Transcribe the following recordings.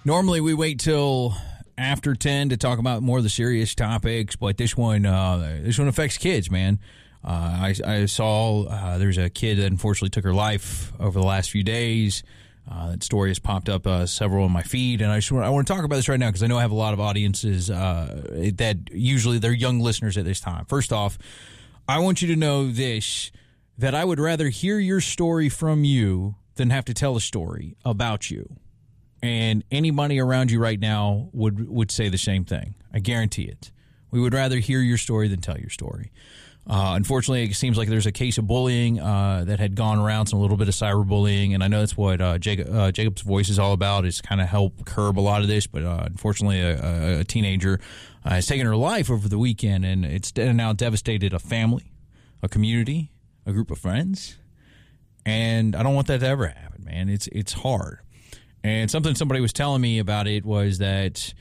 Normally we wait till after 10 to talk about more of the serious topics, but this one affects kids, man. I saw there's a kid that unfortunately took her life over the last few days. That story has popped up several on my feed, and I want to talk about this right now because I know I have a lot of audiences that usually they're young listeners at this time. First off, I want you to know this, that I would rather hear your story from you than have to tell a story about you. And anybody around you right now would say the same thing. I guarantee it. We would rather hear your story than tell your story. Unfortunately, it seems like there's a case of bullying that had gone around, a little bit of cyberbullying, and I know that's what Jacob's Voice is all about, is kind of help curb a lot of this, but unfortunately a teenager has taken her life over the weekend, and it's now devastated a family, a community, a group of friends, and I don't want that to ever happen, man. It's hard. And somebody was telling me about it was that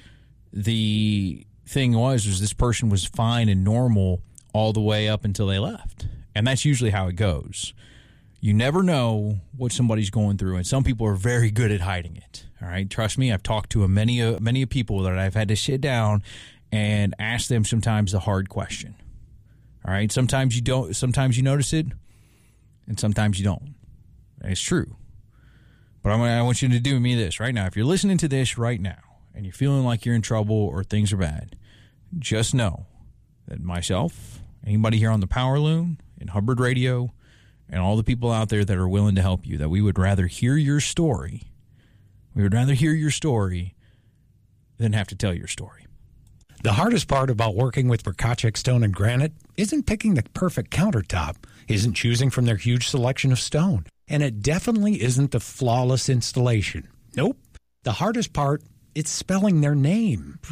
the thing was this person was fine and normal all the way up until they left. And that's usually how it goes. You never know what somebody's going through, and some people are very good at hiding it. All right, trust me, I've talked to many people that I've had to sit down and ask them sometimes the hard question. All right, sometimes you don't, sometimes you notice it, and sometimes you don't. And it's true. But I want you to do me this right now. If you're listening to this right now and you're feeling like you're in trouble or things are bad, just know that myself, anybody here on the Power Loon, in Hubbard Radio, and all the people out there that are willing to help you, that we would rather hear your story. We would rather hear your story than have to tell your story. The hardest part about working with Brikacek Stone and Granite isn't picking the perfect countertop, isn't choosing from their huge selection of stone, and it definitely isn't the flawless installation. Nope. The hardest part, it's spelling their name.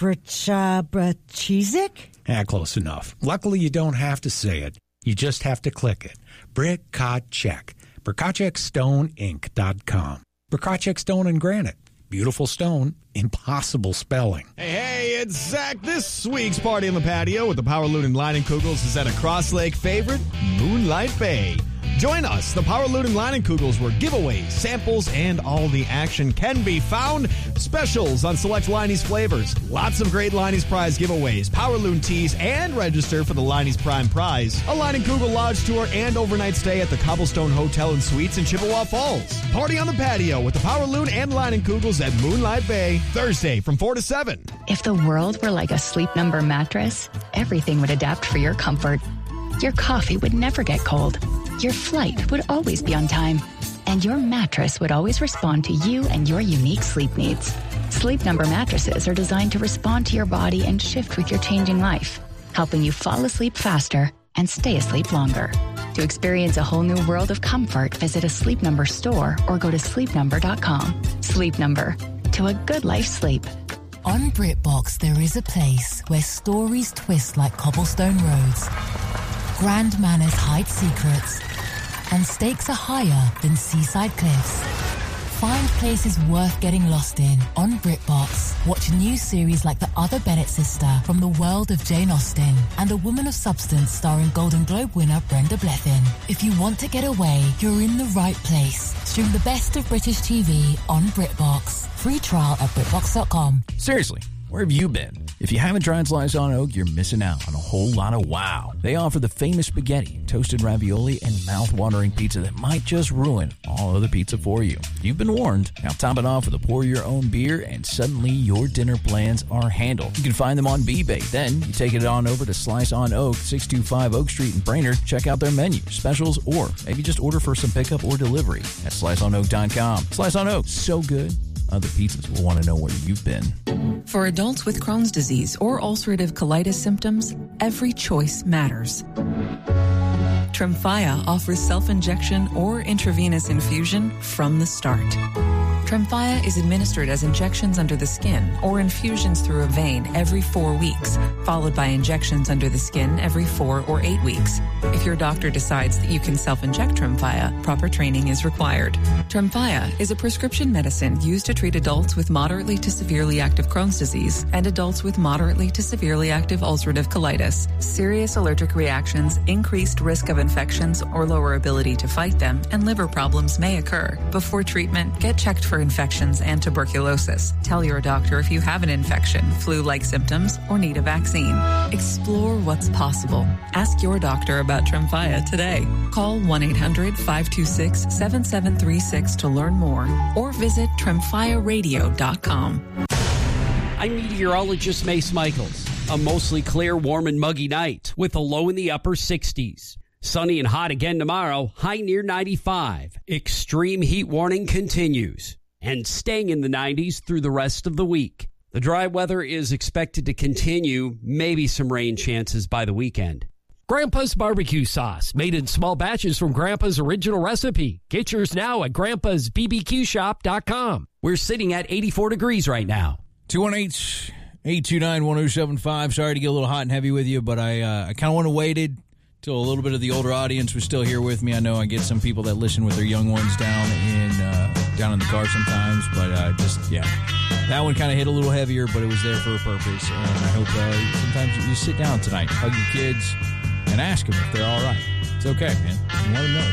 Brikacek? Close enough. Luckily, you don't have to say it. You just have to click it. Brikacek. BrikacekStoneInc.com. Brikacek Stone and Granite. Beautiful stone, impossible spelling. Hey, it's Zach. This week's Party on the Patio with the Power Loon and Leinenkugels is at a Cross Lake favorite, Moonlight Bay. Join us, the Power Loon and Leinenkugels, where giveaways, samples, and all the action can be found. Specials on select Leinie's flavors. Lots of great Leinie's Prize giveaways, Power Loon tees, and register for the Leinie's Prime Prize. A Leinenkugel Lodge tour and overnight stay at the Cobblestone Hotel and Suites in Chippewa Falls. Party on the Patio with the Power Loon and Leinenkugels at Moonlight Bay, Thursday from 4 to 7. If the world were like a Sleep Number mattress, everything would adapt for your comfort. Your coffee would never get cold. Your flight would always be on time. And your mattress would always respond to you and your unique sleep needs. Sleep Number mattresses are designed to respond to your body and shift with your changing life, helping you fall asleep faster and stay asleep longer. To experience a whole new world of comfort, visit a Sleep Number store or go to sleepnumber.com. Sleep Number. To a good life's sleep. On BritBox, there is a place where stories twist like cobblestone roads. Grand manners hide secrets, and stakes are higher than seaside cliffs. Find places worth getting lost in on BritBox. Watch new series like The Other Bennett Sister from the world of Jane Austen and A Woman of Substance starring Golden Globe winner Brenda Blethyn. If you want to get away, you're in the right place. Stream the best of British TV on BritBox. Free trial at BritBox.com. Seriously, where have you been? If you haven't tried Slice on Oak, you're missing out on a whole lot of wow. They offer the famous spaghetti, toasted ravioli, and mouth-watering pizza that might just ruin all other pizza for you. You've been warned. Now top it off with a pour-your-own beer, and suddenly your dinner plans are handled. You can find them on B-Bake. Then you take it on over to Slice on Oak, 625 Oak Street in Brainerd. Check out their menu, specials, or maybe just order for some pickup or delivery at sliceonoak.com. Slice on Oak, so good. Other pizzas will want to know where you've been. For adults with Crohn's disease or ulcerative colitis symptoms, every choice matters. Tremfya offers self-injection or intravenous infusion from the start. Tremfya is administered as injections under the skin or infusions through a vein every 4 weeks, followed by injections under the skin every 4 or 8 weeks. If your doctor decides that you can self-inject Tremfya, proper training is required. Tremfya is a prescription medicine used to treat adults with moderately to severely active Crohn's disease and adults with moderately to severely active ulcerative colitis. Serious allergic reactions, increased risk of infections or lower ability to fight them, and liver problems may occur. Before treatment, get checked for for infections and tuberculosis. Tell your doctor if you have an infection, flu-like symptoms, or need a vaccine. Explore what's possible. Ask your doctor about Tremfya today. Call 1-800-526-7736 to learn more or visit TremfyaRadio.com. I'm meteorologist Mace Michaels. A mostly clear, warm, and muggy night with a low in the upper 60s. Sunny and hot again tomorrow, high near 95. Extreme heat warning continues and staying in the 90s through the rest of the week. The dry weather is expected to continue, maybe some rain chances by the weekend. Grandpa's barbecue sauce, made in small batches from Grandpa's original recipe. Get yours now at grandpa'sbbqshop.com. We're sitting at 84 degrees right now. 218-829-1075. Sorry to get a little hot and heavy with you, but I kind of want to waited till a little bit of the older audience was still here with me. I know I get some people that listen with their young ones down in the car sometimes, but that one kind of hit a little heavier, but it was there for a purpose. And I hope sometimes you sit down tonight, hug your kids, and ask them if they're all right. It's okay, man. You want to know.